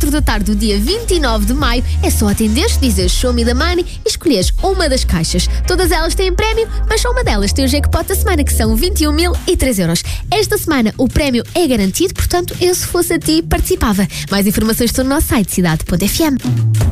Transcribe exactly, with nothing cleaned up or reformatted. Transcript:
quatro da tarde do dia vinte e nove de maio. É só atenderes, dizeres Show Me the Money e escolheres uma das caixas. Todas elas têm prémio, mas só uma delas tem o jackpot da semana, que são vinte e um mil e três euros. Esta semana o prémio é garantido, portanto, eu, se fosse a ti, participava. Mais informações estão no nosso site cidade ponto f m.